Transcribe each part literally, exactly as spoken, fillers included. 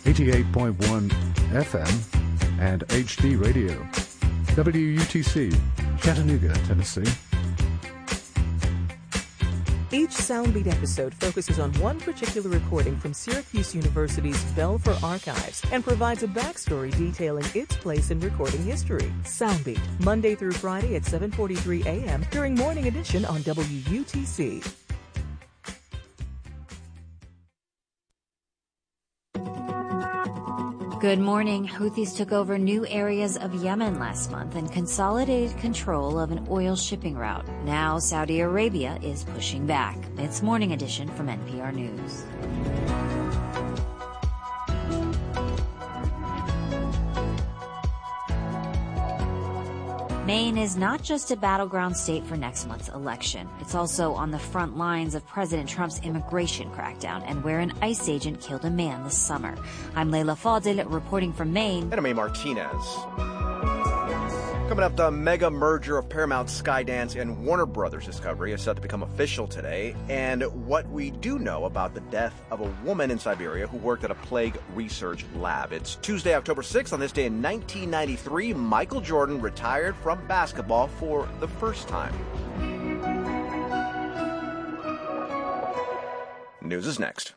eighty-eight point one F M, and H D Radio. W U T C, Chattanooga, Tennessee. Each Soundbeat episode focuses on one particular recording from Syracuse University's Belfer Archives and provides a backstory detailing its place in recording history. Soundbeat, Monday through Friday at seven forty-three a m during Morning Edition on W U T C. Good morning. Houthis took over new areas of Yemen last month and consolidated control of an oil shipping route. Now Saudi Arabia is pushing back. It's Morning Edition from N P R News. Maine is not just a battleground state for next month's election. It's also on the front lines of President Trump's immigration crackdown and where an ICE agent killed a man this summer. I'm Leila Fadil reporting from Maine. And I'm A. Martinez. Coming up, the mega merger of Paramount, Skydance, and Warner Brothers Discovery is set to become official today. And what we do know about the death of a woman in Siberia who worked at a plague research lab. It's Tuesday, October sixth. On this day in nineteen ninety-three, Michael Jordan retired from basketball for the first time. News is next.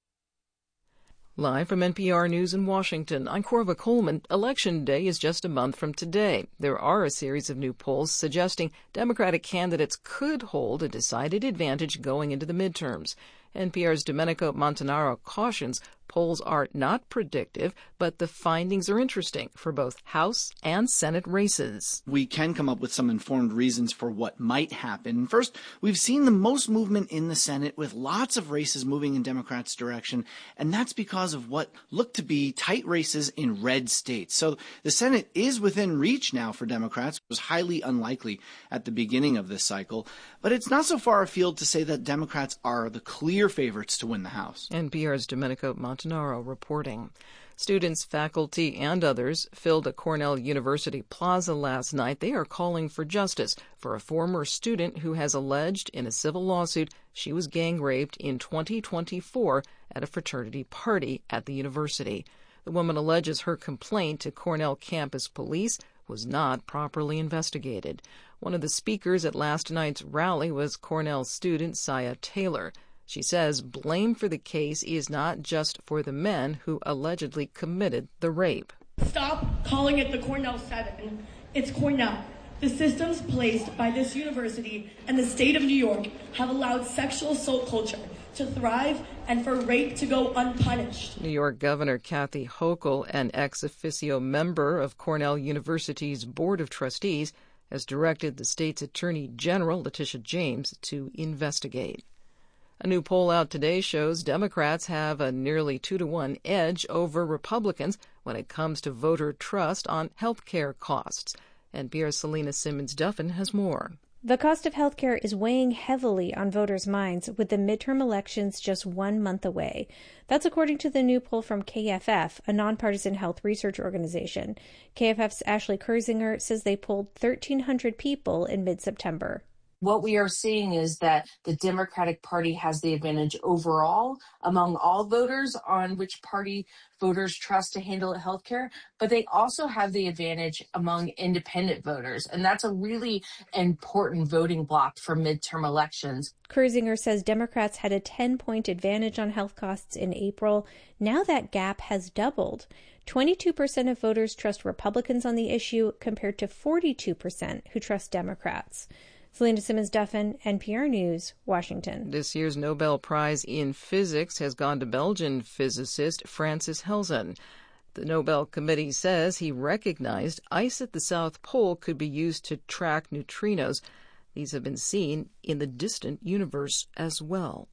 Live from N P R News in Washington, I'm Corva Coleman. Election Day is just a month from today. There are a series of new polls suggesting Democratic candidates could hold a decided advantage going into the midterms. N P R's Domenico Montanaro cautions polls are not predictive, but the findings are interesting for both House and Senate races. We can come up with some informed reasons for what might happen. First, we've seen the most movement in the Senate with lots of races moving in Democrats' direction, and that's because of what look to be tight races in red states. So the Senate is within reach now for Democrats. It was highly unlikely at the beginning of this cycle, but it's not so far afield to say that Democrats are the clear favorites to win the House. N P R's Domenico Montanaro reporting. Students, faculty, and others filled a Cornell University plaza last night. They are calling for justice for a former student who has alleged in a civil lawsuit she was gang raped in twenty twenty-four at a fraternity party at the university. The woman alleges her complaint to Cornell campus police was not properly investigated. One of the speakers at last night's rally was Cornell student Saya Taylor. She says blame for the case is not just for the men who allegedly committed the rape. Stop calling it the Cornell Seven. It's Cornell. The systems placed by this university and the state of New York have allowed sexual assault culture to thrive and for rape to go unpunished. New York Governor Kathy Hochul, an ex officio member of Cornell University's Board of Trustees, has directed the state's Attorney General, Letitia James, to investigate. A new poll out today shows Democrats have a nearly two to one edge over Republicans when it comes to voter trust on health care costs. N P R's Selena Simmons-Duffin has more. The cost of health care is weighing heavily on voters' minds with the midterm elections just one month away. That's according to the new poll from K F F, a nonpartisan health research organization. K F F's Ashley Kurzinger says they polled thirteen hundred people in mid-September. What we are seeing is that the Democratic Party has the advantage overall among all voters on which party voters trust to handle healthcare, but they also have the advantage among independent voters. And that's a really important voting block for midterm elections. Kurzinger says Democrats had a ten-point advantage on health costs in April. Now that gap has doubled. twenty-two percent of voters trust Republicans on the issue compared to forty-two percent who trust Democrats. Selena Simmons-Duffin, N P R News, Washington. This year's Nobel Prize in Physics has gone to Belgian physicist Francis Helsen. The Nobel Committee says he recognized ice at the South Pole could be used to track neutrinos. These have been seen in the distant universe as well.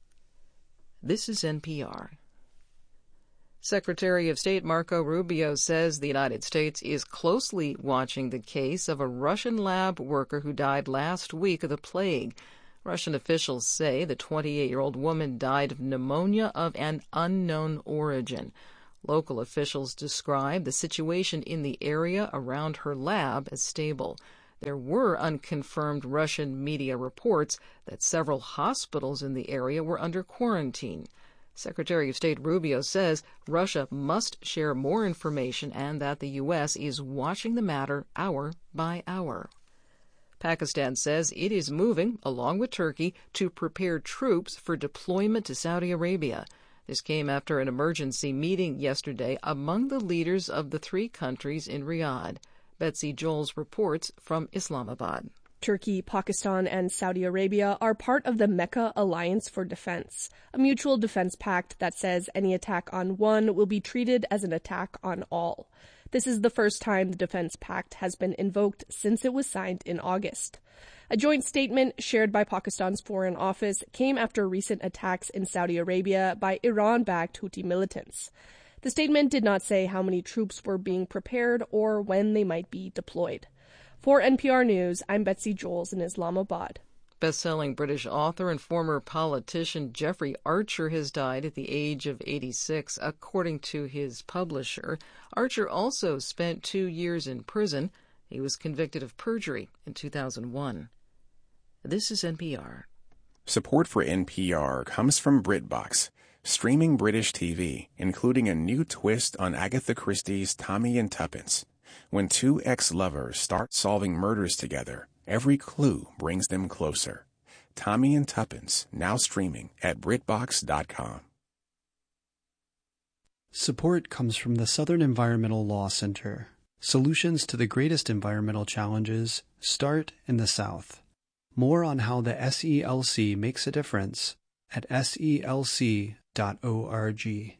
This is N P R. Secretary of State Marco Rubio says the United States is closely watching the case of a Russian lab worker who died last week of the plague. Russian officials say the twenty-eight-year-old woman died of pneumonia of an unknown origin. Local officials describe the situation in the area around her lab as stable. There were unconfirmed Russian media reports that several hospitals in the area were under quarantine. Secretary of State Rubio says Russia must share more information and that the U S is watching the matter hour by hour. Pakistan says it is moving, along with Turkey, to prepare troops for deployment to Saudi Arabia. This came after an emergency meeting yesterday among the leaders of the three countries in Riyadh. Betsy Joels reports from Islamabad. Turkey, Pakistan, and Saudi Arabia are part of the Mecca Alliance for Defense, a mutual defense pact that says any attack on one will be treated as an attack on all. This is the first time the defense pact has been invoked since it was signed in August. A joint statement shared by Pakistan's Foreign Office came after recent attacks in Saudi Arabia by Iran-backed Houthi militants. The statement did not say how many troops were being prepared or when they might be deployed. For N P R News, I'm Betsy Joels in Islamabad. Best-selling British author and former politician Jeffrey Archer has died at the age of eighty-six, according to his publisher. Archer also spent two years in prison. He was convicted of perjury in two thousand one. This is N P R. Support for N P R comes from BritBox, streaming British T V, including a new twist on Agatha Christie's Tommy and Tuppence. When two ex-lovers start solving murders together, every clue brings them closer. Tommy and Tuppence, now streaming at BritBox dot com. Support comes from the Southern Environmental Law Center. Solutions to the greatest environmental challenges start in the South. More on how the S E L C makes a difference at S E L C dot org.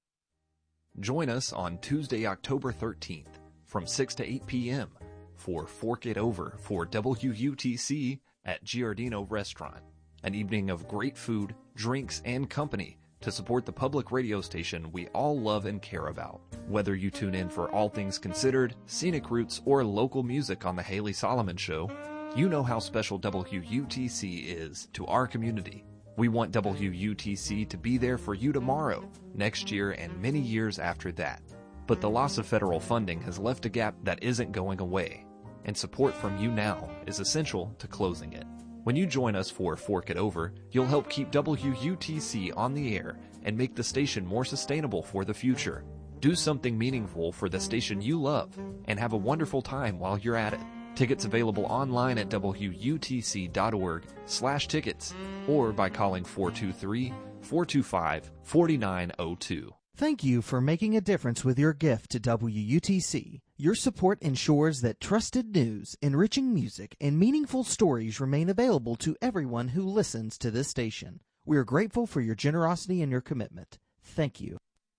Join us on Tuesday, October thirteenth from six to eight p.m. for Fork It Over for W U T C at Giardino Restaurant, an evening of great food, drinks, and company to support the public radio station we all love and care about. Whether you tune in for All Things Considered, Scenic Roots, or local music on The Haley Solomon Show, you know how special W U T C is to our community. We want W U T C to be there for you tomorrow, next year, and many years after that. But the loss of federal funding has left a gap that isn't going away, and support from you now is essential to closing it. When you join us for Fork It Over, you'll help keep W U T C on the air and make the station more sustainable for the future. Do something meaningful for the station you love and have a wonderful time while you're at it. Tickets available online at W U T C dot org slash tickets or by calling four two three, four two five, four nine zero two. Thank you for making a difference with your gift to W U T C. Your support ensures that trusted news, enriching music, and meaningful stories remain available to everyone who listens to this station. We are grateful for your generosity and your commitment. Thank you.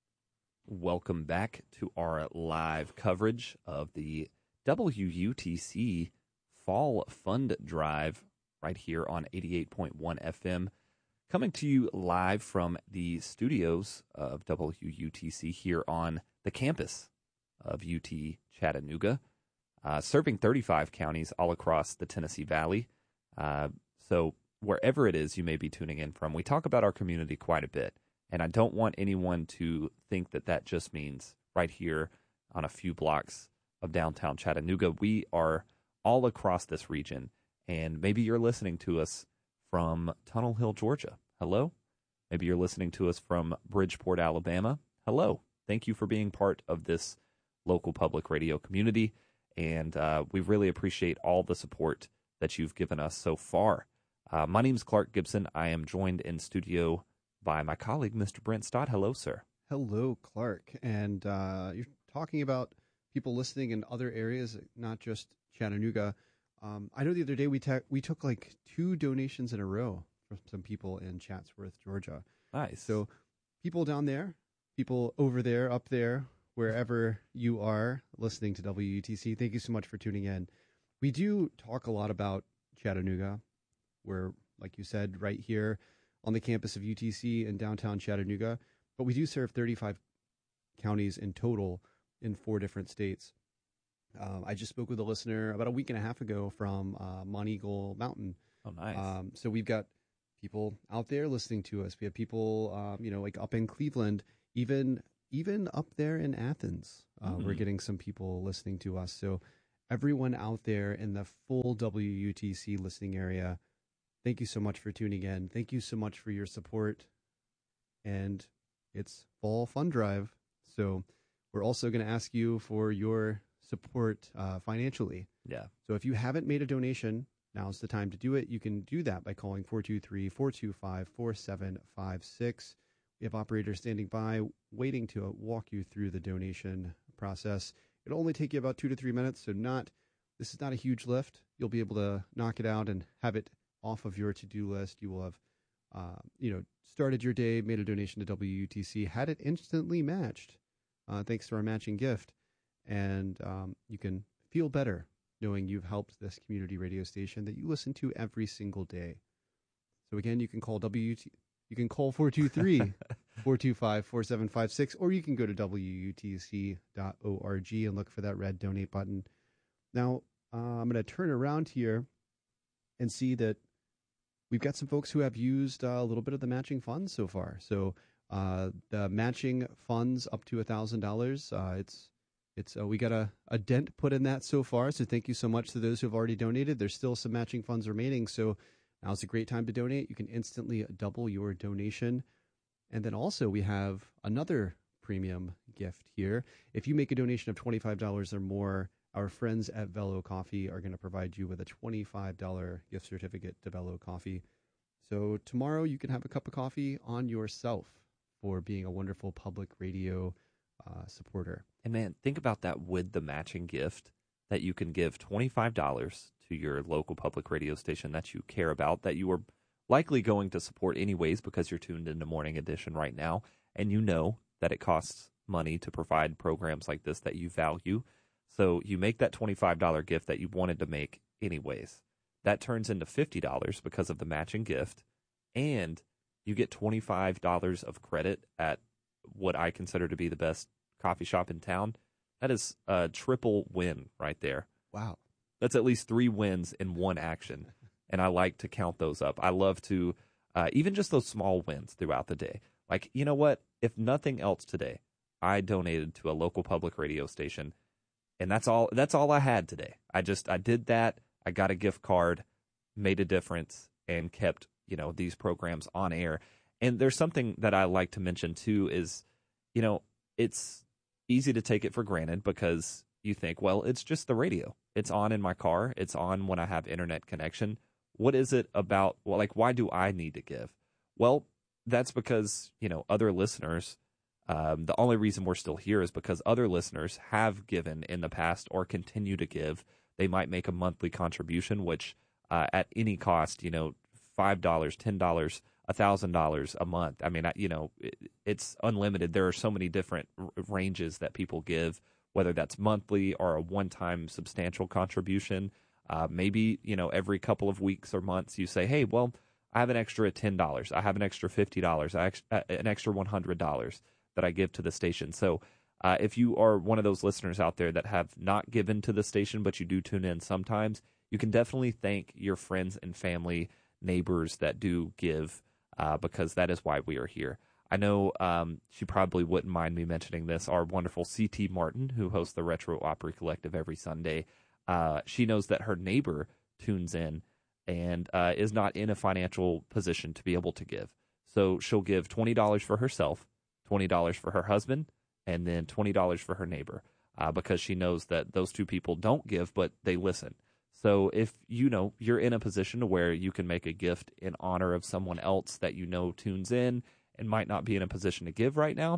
Welcome back to our live coverage of the W U T C Fall Fund Drive right here on eighty-eight point one F M. Coming to you live from the studios of W U T C here on the campus of U T Chattanooga, uh, serving thirty-five counties all across the Tennessee Valley. Uh, so wherever it is you may be tuning in from, we talk about our community quite a bit. And I don't want anyone to think that that just means right here on a few blocks of downtown Chattanooga. We are all across this region, and maybe you're listening to us from Tunnel Hill, Georgia. Hello. Maybe you're listening to us from Bridgeport, Alabama. Hello. Thank you for being part of this local public radio community, and uh, we really appreciate all the support that you've given us so far. Uh, my name is Clark Gibson. I am joined in studio by my colleague, Mister Brent Stott. Hello, sir. Hello, Clark. And uh, you're talking about people listening in other areas, not just Chattanooga. Um, I know the other day we, ta- we took like two donations in a row from some people in Chatsworth, Georgia. Nice. So people down there, people over there, up there, wherever you are listening to W U T C, thank you so much for tuning in. We do talk a lot about Chattanooga. We're, like you said, right here on the campus of U T C in downtown Chattanooga, but we do serve thirty-five counties in total in four different states. Um, I just spoke with a listener about a week and a half ago from uh, Monteagle Mountain. Oh, nice. Um, so we've got people out there listening to us. We have people, um, you know, like up in Cleveland, even even up there in Athens. Uh, mm-hmm. We're getting some people listening to us. So everyone out there in the full W U T C listening area, thank you so much for tuning in. Thank you so much for your support. and it's Fall Fund Drive. So we're also going to ask you for your support uh, financially. Yeah. So if you haven't made a donation, now's the time to do it. You can do that by calling four two three, four two five, four seven five six. We have operators standing by waiting to uh, walk you through the donation process. It'll only take you about two to three minutes, so not this is not a huge lift. You'll be able to knock it out and have it off of your to-do list. You will have, uh, you know, started your day, made a donation to W U T C, had it instantly matched, uh, thanks to our matching gift, and um, you can feel better knowing you've helped this community radio station that you listen to every single day. So again, you can call W U T C. You can call four two three, four two five, four seven five six, or you can go to W U T C dot org and look for that red donate button. Now, uh, I'm going to turn around here and see that we've got some folks who have used uh, a little bit of the matching funds so far. So uh, the matching funds up to one thousand dollars, uh, it's it's uh, we got a, a dent put in that so far, so thank you so much to those who have already donated. There's still some matching funds remaining, so now's a great time to donate. You can instantly double your donation. And then also we have another premium gift here. If you make a donation of twenty-five dollars or more, our friends at Velo Coffee are going to provide you with a twenty-five dollars gift certificate to Velo Coffee. So tomorrow you can have a cup of coffee on yourself for being a wonderful public radio uh, supporter. And man, think about that with the matching gift that you can give twenty-five dollars to your local public radio station that you care about, that you are likely going to support anyways because you're tuned into Morning Edition right now, and you know that it costs money to provide programs like this that you value. So you make that twenty-five dollars gift that you wanted to make anyways. That turns into fifty dollars because of the matching gift, and you get twenty-five dollars of credit at what I consider to be the best coffee shop in town. That is a triple win right there. Wow. That's at least three wins in one action, and I like to count those up. I love to, uh, even just those small wins throughout the day. Like, you know what? If nothing else today, I donated to a local public radio station, and that's all. That's all I had today. I just I did that. I got a gift card, made a difference, and kept you know these programs on air. And there's something that I like to mention too is, you know, it's easy to take it for granted because you think, well, it's just the radio. It's on in my car. It's on when I have internet connection. What is it about? Well, like, why do I need to give? Well, that's because, you know, other listeners, um, the only reason we're still here is because other listeners have given in the past or continue to give. They might make a monthly contribution, which uh, at any cost, you know, five dollars, ten dollars, one thousand dollars a month. I mean, you know, it, it's unlimited. There are so many different r- ranges that people give, whether that's monthly or a one-time substantial contribution. Uh, maybe, you know, every couple of weeks or months you say, hey, well, I have an extra ten dollars. I have an extra fifty dollars, I ex- uh, an extra one hundred dollars that I give to the station. So uh, if you are one of those listeners out there that have not given to the station, but you do tune in sometimes, you can definitely thank your friends and family, neighbors that do give, uh, because that is why we are here. I know um, she probably wouldn't mind me mentioning this. Our wonderful C T Martin, who hosts the Retro Opry Collective every Sunday, uh, she knows that her neighbor tunes in and uh, is not in a financial position to be able to give. So she'll give twenty dollars for herself, twenty dollars for her husband, and then twenty dollars for her neighbor uh, because she knows that those two people don't give, but they listen. So if you know you're in a position where you can make a gift in honor of someone else that you know tunes in and might not be in a position to give right now,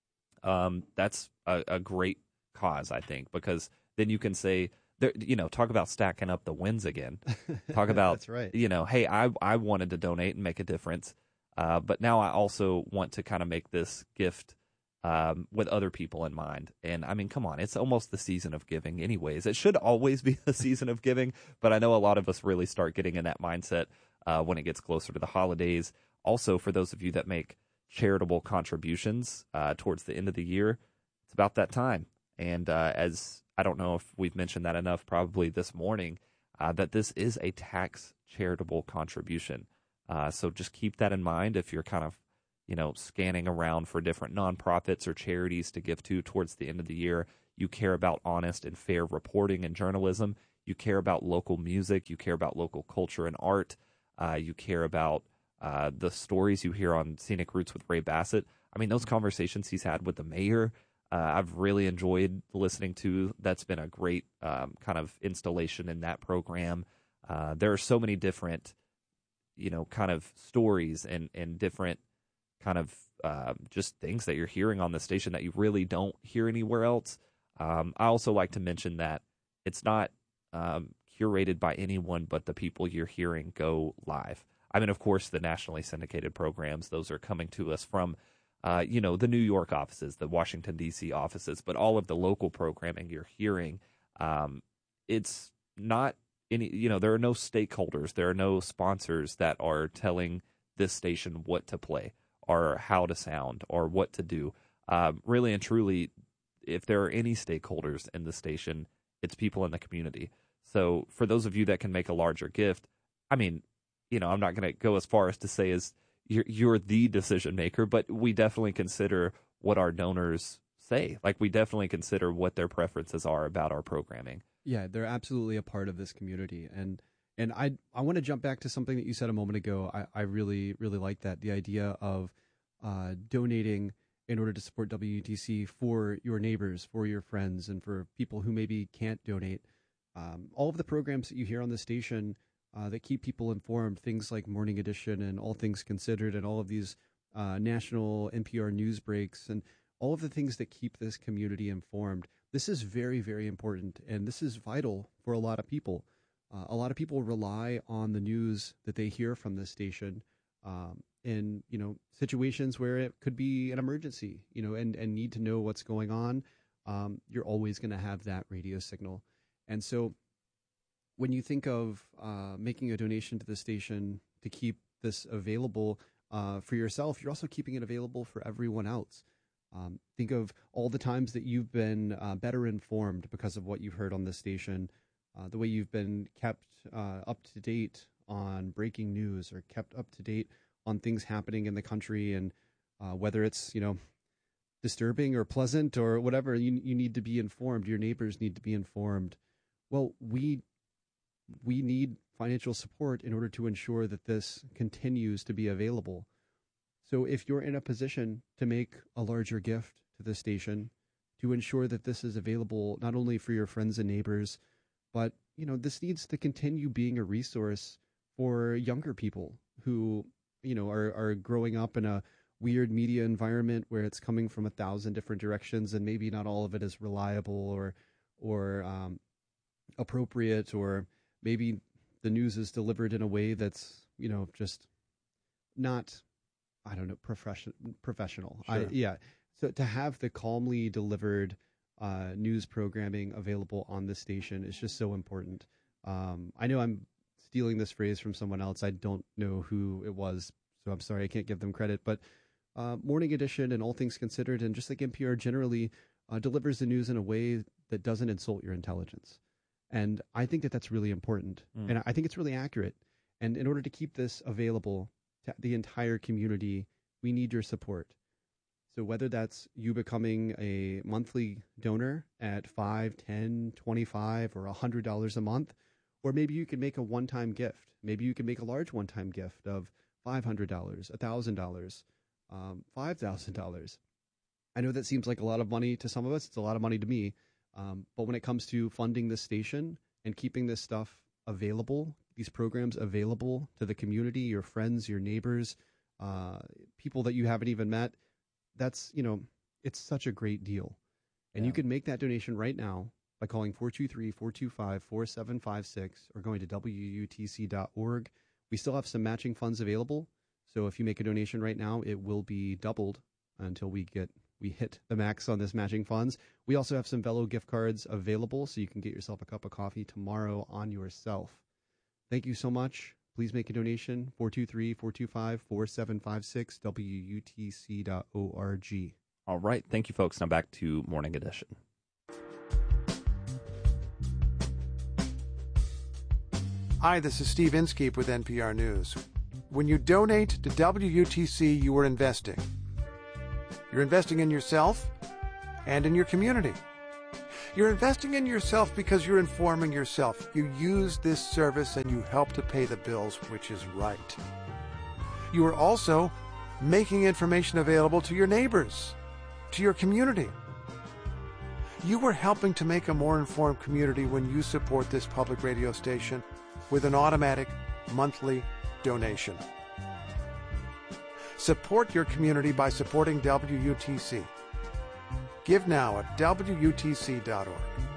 um, that's a, a great cause, I think, because then you can say, there, you know, talk about stacking up the wins again. Talk about, That's right. you know, hey, I I wanted to donate and make a difference, uh, but now I also want to kind of make this gift um, with other people in mind. And I mean, come on, it's almost the season of giving anyways. It should always be the season of giving, but I know a lot of us really start getting in that mindset uh, when it gets closer to the holidays. Also, for those of you that make charitable contributions uh, towards the end of the year, it's about that time. And uh, as I don't know if we've mentioned that enough, probably this morning, uh, that this is a tax charitable contribution. Uh, so just keep that in mind if you're kind of, you know, scanning around for different nonprofits or charities to give to towards the end of the year. You care about honest and fair reporting and journalism. You care about local music. You care about local culture and art. Uh, you care about Uh, the stories you hear on Scenic Routes with Ray Bassett, I mean, those conversations he's had with the mayor, uh, I've really enjoyed listening to. That's been a great um, kind of installation in that program. Uh, there are so many different, you know, kind of stories and, and different kind of uh, just things that you're hearing on the station that you really don't hear anywhere else. Um, I also like to mention that it's not um, curated by anyone but the people you're hearing go live. I mean, of course, the nationally syndicated programs, those are coming to us from, uh, you know, the New York offices, the Washington, D C offices, but all of the local programming you're hearing, um, it's not any, you know, there are no stakeholders, there are no sponsors that are telling this station what to play or how to sound or what to do. Um, really and truly, if there are any stakeholders in the station, it's people in the community. So for those of you that can make a larger gift, I mean, you know, I'm not going to go as far as to say as you're, you're the decision maker, but we definitely consider what our donors say. Like, we definitely consider what their preferences are about our programming. Yeah, they're absolutely a part of this community. And and I I want to jump back to something that you said a moment ago. I, I really, really like that. The idea of uh, donating in order to support W U T C for your neighbors, for your friends, and for people who maybe can't donate. Um, all of the programs that you hear on the station uh, that keep people informed, things like Morning Edition and All Things Considered and all of these uh, national N P R news breaks and all of the things that keep this community informed. This is very, very important, and this is vital for a lot of people. Uh, a lot of people rely on the news that they hear from this station um, in, you know, situations where it could be an emergency, you know, and, and need to know what's going on. Um, you're always going to have that radio signal. And so when you think of uh, making a donation to the station to keep this available uh, for yourself, you're also keeping it available for everyone else. Um, think of all the times that you've been uh, better informed because of what you've heard on this station, uh, the way you've been kept uh, up to date on breaking news or kept up to date on things happening in the country, and uh, whether it's, you know, disturbing or pleasant or whatever, you you need to be informed. Your neighbors need to be informed. Well, we we need financial support in order to ensure that this continues to be available. So if you're in a position to make a larger gift to the station to ensure that this is available not only for your friends and neighbors, but, you know, this needs to continue being a resource for younger people who, you know, are, are growing up in a weird media environment where it's coming from a thousand different directions and maybe not all of it is reliable or, or um, appropriate, or maybe the news is delivered in a way that's, you know, just not, I don't know, profession, professional. Sure. I, yeah. So to have the calmly delivered uh, news programming available on the station is just so important. Um, I know I'm stealing this phrase from someone else. I don't know who it was, so I'm sorry I can't give them credit. But uh, Morning Edition and All Things Considered, and just like N P R generally, uh, delivers the news in a way that doesn't insult your intelligence. And I think that that's really important. Mm. And I think it's really accurate. And in order to keep this available to the entire community, we need your support. So whether that's you becoming a monthly donor at five, ten, twenty-five, or one hundred dollars a month, or maybe you can make a one-time gift. Maybe you can make a large one-time gift of five hundred dollars, one thousand dollars, um, five thousand dollars. I know that seems like a lot of money to some of us. It's a lot of money to me. Um, but when it comes to funding this station and keeping this stuff available, these programs available to the community, your friends, your neighbors, uh, people that you haven't even met, that's, you know, it's such a great deal. And yeah. You can make that donation right now by calling four two three, four two five, four seven five six or going to W U T C dot org. We still have some matching funds available. So if you make a donation right now, it will be doubled until we get we hit the max on this matching funds. We also have some Velo gift cards available, so you can get yourself a cup of coffee tomorrow on yourself. Thank you so much. Please make a donation, four two three, four two five, four seven five six, W U T C dot org. All right. Thank you, folks. Now back to Morning Edition. Hi, this is Steve Inskeep with N P R News. When you donate to W U T C, you are investing. You're investing in yourself and in your community. You're investing in yourself because you're informing yourself. You use this service and you help to pay the bills, which is right. You are also making information available to your neighbors, to your community. You are helping to make a more informed community when you support this public radio station with an automatic monthly donation. Support your community by supporting W U T C. Give now at W U T C dot org.